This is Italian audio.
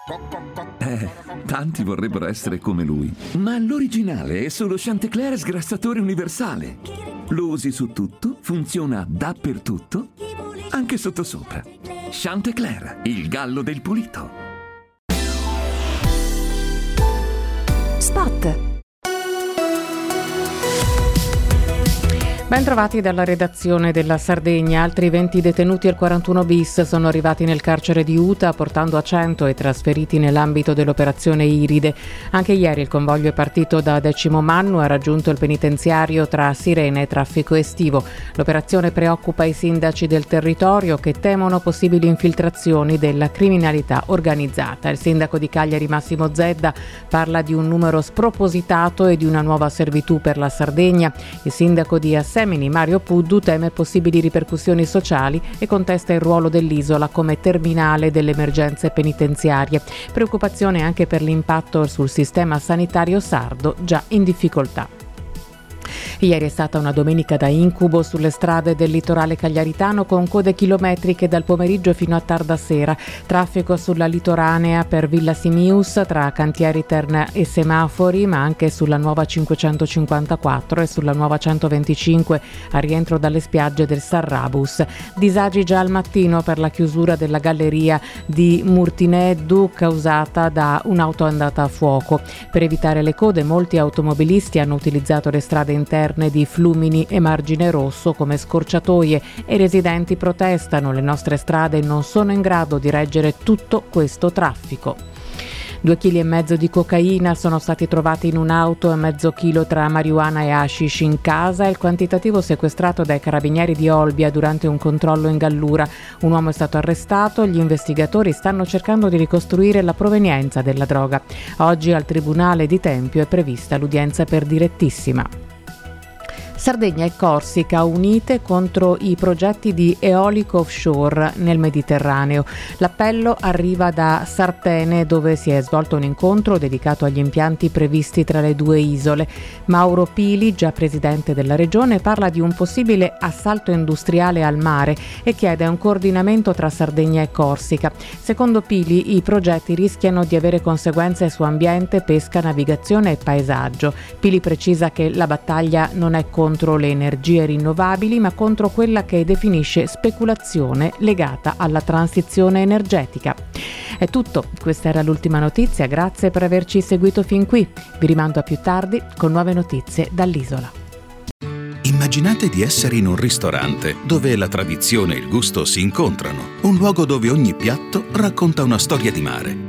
Tanti vorrebbero essere come lui, ma l'originale è solo Chantecler sgrassatore universale. Lo usi su tutto, funziona dappertutto, anche sottosopra. Chantecler, il gallo del pulito. Spot. Ben trovati dalla redazione della Sardegna. Altri 20 detenuti al 41 bis sono arrivati nel carcere di Uta, portando a 100 e trasferiti nell'ambito dell'operazione Iride. Anche ieri il convoglio è partito da Decimo Mannu, ha raggiunto il penitenziario tra sirene e traffico estivo. L'operazione preoccupa i sindaci del territorio che temono possibili infiltrazioni della criminalità organizzata. Il sindaco di Cagliari Massimo Zedda parla di un numero spropositato e di una nuova servitù per la Sardegna. Il sindaco di Assemini Mario Puddu teme possibili ripercussioni sociali e contesta il ruolo dell'isola come terminale delle emergenze penitenziarie. Preoccupazione anche per l'impatto sul sistema sanitario sardo, già in difficoltà. Ieri è stata una domenica da incubo sulle strade del litorale cagliaritano, con code chilometriche dal pomeriggio fino a tarda sera. Traffico sulla litoranea per Villa Simius tra Cantieri Terna e semafori, ma anche sulla nuova 554 e sulla nuova 125 a rientro dalle spiagge del Sarrabus. Disagi già al mattino per la chiusura della galleria di Murtineddu causata da un'auto andata a fuoco. Per evitare le code, molti automobilisti hanno utilizzato le strade interne di Flumini e Margine Rosso come scorciatoie e i residenti protestano: le nostre strade non sono in grado di reggere tutto questo traffico. 2,5 kg di cocaina sono stati trovati in un'auto e mezzo chilo tra marijuana e hashish in casa. Il quantitativo sequestrato dai carabinieri di Olbia durante un controllo in Gallura. Un uomo è stato arrestato, gli investigatori stanno cercando di ricostruire la provenienza della droga. Oggi al Tribunale di Tempio è prevista l'udienza per direttissima. Sardegna e Corsica unite contro i progetti di eolico offshore nel Mediterraneo. L'appello arriva da Sartene, dove si è svolto un incontro dedicato agli impianti previsti tra le due isole. Mauro Pili, già presidente della regione, parla di un possibile assalto industriale al mare e chiede un coordinamento tra Sardegna e Corsica. Secondo Pili, i progetti rischiano di avere conseguenze su ambiente, pesca, navigazione e paesaggio. Pili precisa che la battaglia non è contro le energie rinnovabili, ma contro quella che definisce speculazione legata alla transizione energetica. È tutto, questa era l'ultima notizia, grazie per averci seguito fin qui. Vi rimando a più tardi con nuove notizie dall'isola. Immaginate di essere in un ristorante dove la tradizione e il gusto si incontrano, un luogo dove ogni piatto racconta una storia di mare.